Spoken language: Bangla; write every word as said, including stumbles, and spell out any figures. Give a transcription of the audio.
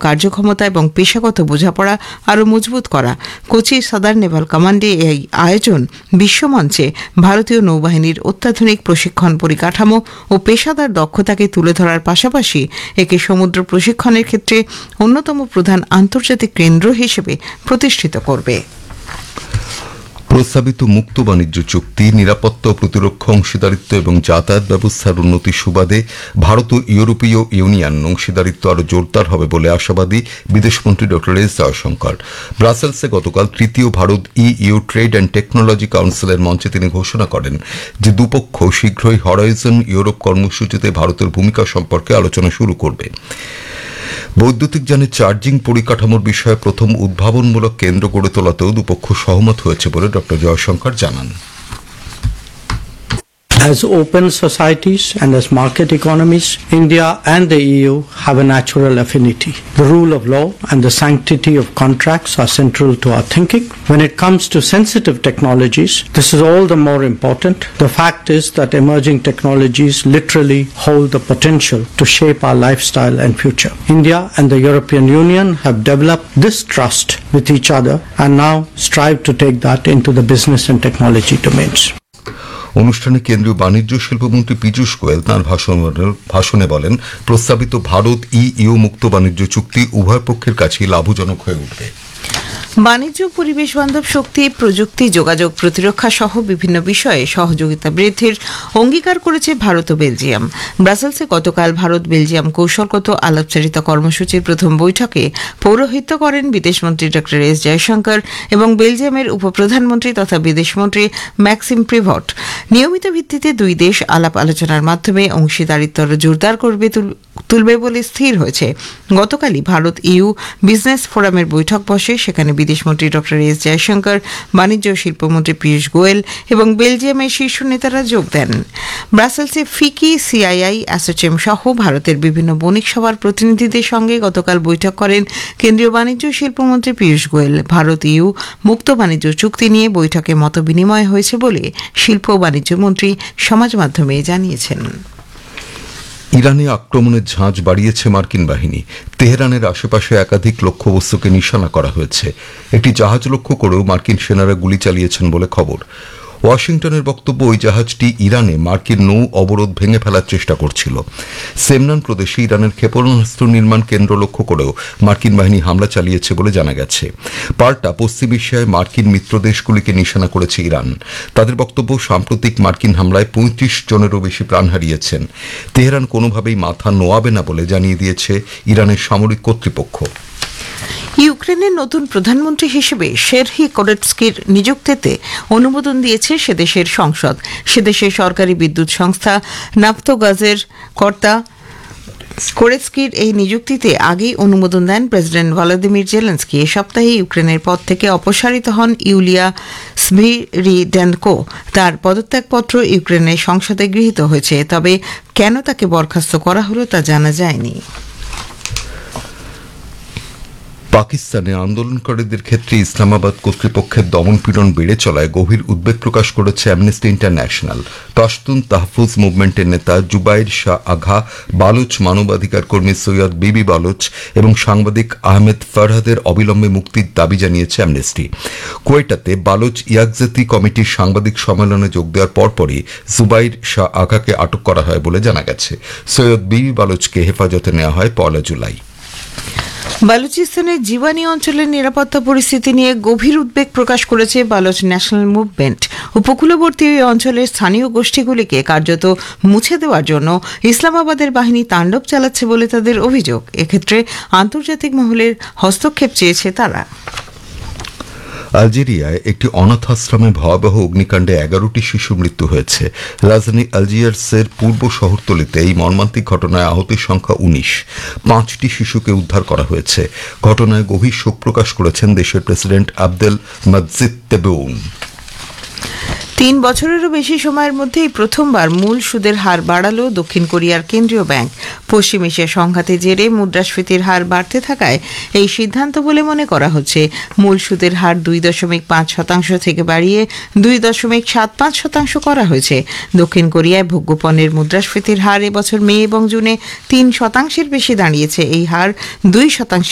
কার্যক্ষমতা এবং পেশাগত বোঝাপড়া আরও মজবুত করা। কোচি সাদার্ন নেভাল কমান্ডে এই আয়োজন বিশ্বমঞ্চে ভারতীয় নৌবাহিনীর অত্যাধুনিক প্রশিক্ষণ পরিকাঠামো ও পেশাদার দক্ষতাকে তুলে ধরার পাশাপাশি একে সমুদ্র প্রশিক্ষণের ক্ষেত্রে অন্যতম প্রধান আন্তর্জাতিক কেন্দ্র হিসেবে প্রতিষ্ঠিত করবে। প্রস্তাবিত মুক্ত বাণিজ্য চুক্তি নিরাপত্তা ও প্রতিরক্ষা অংশীদারিত্ব এবং যাতায়াত ব্যবস্থার উন্নতির সুবাদে ভারত ও ইউরোপীয় ইউনিয়ন অংশীদারিত্ব আরও জোরদার হবে বলে আশাবাদী বিদেশমন্ত্রী ড এস জয়শঙ্কর। ব্রাসেলসে গতকাল তৃতীয় ভারত ই ইউ ট্রেড অ্যান্ড টেকনোলজি কাউন্সিলের মঞ্চে তিনি ঘোষণা করেন যে দুপক্ষ শীঘ্রই হরাইজন ইউরোপ কর্মসূচিতে ভারতের ভূমিকা সম্পর্কে আলোচনা শুরু করবে। বৈদ্যুতিক যানের চার্জিং পরিকাঠামোর বিষয়ে প্রথম উদ্ভাবনমূলক কেন্দ্র গড়ে তোলাতেও দুপক্ষ সহমত হয়েছে বলে ড জয়শঙ্কর জানান। As open societies and as market economies, India and the E U have a natural affinity. The rule of law and the sanctity of contracts are central to our thinking. When it comes to sensitive technologies, this is all the more important. The fact is that emerging technologies literally hold the potential to shape our lifestyle and future. India and the European Union have developed this trust with each other and now strive to take that into the business and technology domains. অনুষ্ঠানে কেন্দ্রীয় বাণিজ্য শিল্পমন্ত্রী পীযূষ গোয়েল তাঁর ভাষণে বলেন, প্রস্তাবিত ভারত ই ইউ মুক্ত বাণিজ্য চুক্তি উভয় পক্ষের কাছেই লাভজনক হয়ে উঠবে। বাণিজ্য, পরিবেশ বান্ধব শক্তি, প্রযুক্তি, যোগাযোগ, প্রতিরক্ষা সহ বিভিন্ন বিষয়ে সহযোগিতা বৃদ্ধির অঙ্গীকার করেছে ভারত ও বেলজিয়াম। ব্রাসেলসে গতকাল ভারত বেলজিয়াম কৌশলগত আলাপচারিতা কর্মসূচির প্রথম বৈঠকে পৌরোহিত্য করেন বিদেশমন্ত্রী ড এস জয়শঙ্কর এবং বেলজিয়ামের উপপ্রধানমন্ত্রী তথা বিদেশমন্ত্রী ম্যাক্সিম প্রিভট। নিয়মিত ভিত্তিতে দুই দেশ আলাপ আলোচনার মাধ্যমে অংশীদারিত্ব জোরদার করবে তুলবে বলে স্থির হয়েছে। গতকালই ভারত ইউ বিজনেস ফোরামের বৈঠক বসে। সেখানে বিদেশমন্ত্রী ড এস জয়শঙ্কর, বাণিজ্য ও শিল্পমন্ত্রী পীযূষ গোয়েল এবং বেলজিয়ামের শীর্ষ নেতারা যোগ দেন। ব্রাসেলসে ফিকি, সিআইআই, অ্যাসোচেম সহ ভারতের বিভিন্ন বণিক সভার প্রতিনিধিদের সঙ্গে গতকাল বৈঠক করেন কেন্দ্রীয় বাণিজ্য ও শিল্পমন্ত্রী পীযূষ গোয়েল। ভারত ইউ মুক্ত বাণিজ্য চুক্তি নিয়ে বৈঠকে মত বিনিময় হয়েছে বলে শিল্প ও বাণিজ্য মন্ত্রী সমাজ মাধ্যমে জানিয়েছেন। ইরানে আক্রমণের ঝাঁজ বাড়িয়েছে মার্কিন বাহিনী। তেহরানের আশেপাশে একাধিক লক্ষ্যবস্তুকে নিশানা করা হয়েছে। একটি জাহাজ লক্ষ্য করেও মার্কিন সেনারা গুলি চালিয়েছেন বলে খবর। ওয়াশিংটনের বক্তব্য, ওই জাহাজটি ইরানে মার্কিন নৌ অবরোধ ভেঙে ফেলার চেষ্টা করছিল। সেমনান প্রদেশে ইরানের ক্ষেপণাস্ত্র নির্মাণ কেন্দ্র লক্ষ্য করেও মার্কিন বাহিনী হামলা চালিয়েছে বলে জানা গেছে। পাল্টা পশ্চিম এশিয়ায় মার্কিন মিত্র দেশগুলিকে নিশানা করেছে ইরান। তাদের বক্তব্য, সাম্প্রতিক মার্কিন হামলায় পঁয়ত্রিশ জনেরও বেশি প্রাণ হারিয়েছেন। তেহরান কোনোভাবেই মাথা নোয়াবে না বলে জানিয়ে দিয়েছে ইরানের সামরিক কর্তৃপক্ষ। ইউক্রেনের নতুন প্রধানমন্ত্রী হিসেবে সেরহি কোরেটস্কির নিযুক্তিতে অনুমোদন দিয়েছে সেদেশের সংসদ। সেদেশের সরকারি বিদ্যুৎ সংস্থা নাফতোগাজের কর্তা কোরেটস্কির এই নিযুক্তিতে আগেই অনুমোদন দেন প্রেসিডেন্ট ভলোদিমির জেলেনস্কি। এ সপ্তাহে ইউক্রেনের পদ থেকে অপসারিত হন ইউলিয়া স্ভিরিডেনকো। তার পদত্যাগপত্র ইউক্রেনের সংসদে গৃহীত হয়েছে, তবে কেন তাকে বরখাস্ত করা হলো তা জানা যায়নি। পাকিস্তানে আন্দোলনকারীদের ক্ষেত্রে ইসলামাবাদ কর্তৃপক্ষের দমনপীড়ন বেড়ে চলায় গভীর উদ্বেগ প্রকাশ করেছে অ্যামনেস্টি ইন্টারন্যাশনাল। পাশতুন তাহফুজ মুভমেন্টের নেতা জুবাইর শাহ আঘা, বালুচ মানবাধিকার কর্মী সৈয়দ বিবি বালুচ এবং সাংবাদিক আহমেদ ফরহাদের অবিলম্বে মুক্তির দাবি জানিয়েছে অ্যামনেস্টি। কোয়েটাতে বালুচ ইয়াকজাতি কমিটির সাংবাদিক সম্মেলনে যোগ দেওয়ার পরপরই জুবাইর শাহ আঘাকে আটক করা হয় বলে জানা গেছে। সৈয়দ বিবি বালুচকে হেফাজতে নেওয়া হয় পয়লা জুলাই। বালুচিস্তানের জিবানি অঞ্চলের নিরাপত্তা পরিস্থিতি নিয়ে গভীর উদ্বেগ প্রকাশ করেছে বালুচ ন্যাশনাল মুভমেন্ট। উপকূলবর্তী ওই অঞ্চলের স্থানীয় গোষ্ঠীগুলিকে কার্যত মুছে দেওয়ার জন্য ইসলামাবাদের বাহিনী তাণ্ডব চালাচ্ছে বলে তাদের অভিযোগ। এক্ষেত্রে আন্তর্জাতিক মহলের হস্তক্ষেপ চেয়েছে তারা। আলজেরিয়ায় একটি অনাথ আশ্রমে ভয়াবহ অগ্নিকাণ্ডে এগারোটি শিশু মৃত্যু হয়েছে। রাজধানী আলজিয়ার্সের পূর্ব শহরতলিতে এই মর্মান্তিক ঘটনায় আহতের সংখ্যা উনিশ। পাঁচটি শিশুকে উদ্ধার করা হয়েছে। ঘটনায় গভীর শোক প্রকাশ করেছেন দেশের প্রেসিডেন্ট আবদেল মজিদ তেব্বুন। তিন বছরেরও বেশি সময়ের মধ্যেই প্রথমবার মূল সুদের হার বাড়াল দক্ষিণ কোরিয়ার কেন্দ্রীয় ব্যাংক। পশ্চিম এশিয়া সংঘাতের জেরে মুদ্রাস্ফীতির হার বাড়তে থাকায় এই সিদ্ধান্ত বলে মনে করা হচ্ছে। মূল সুদের হার দুই দশমিক পাঁচ শতাংশ থেকে বাড়িয়ে দুই দশমিক সাত পাঁচ শতাংশ করা হয়েছে। দক্ষিণ কোরিয়ায় ভোগ্যপণ্যের মুদ্রাস্ফীতির হার এবছর মে এবং জুনে তিন শতাংশের বেশি দাঁড়িয়েছে। এই হার দুই শতাংশ